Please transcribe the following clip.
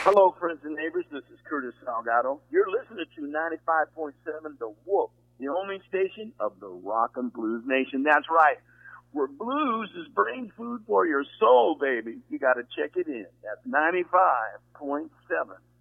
Hello, friends and neighbors. This is Curtis Salgado. You're listening to 95.7 The Wolf, the only station of the Rock and Blues Nation. That's right. Where blues is brain food for your soul, baby. You got to check it in. That's 95.7